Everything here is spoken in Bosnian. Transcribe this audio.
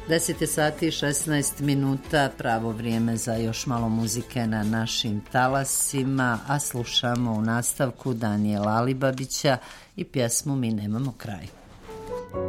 10 sati i 16 minuta, pravo vrijeme za još malo muzike na našim talasima, a slušamo u nastavku Danijela Alibabića i pjesmu Mi nemamo kraj.